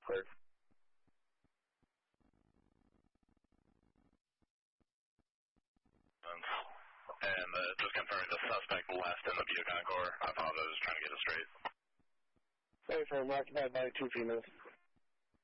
cleared. And just confirming the suspect left in the Buick Encore. I apologize, I was trying to get it straight. Sorry for occupied by 2 females.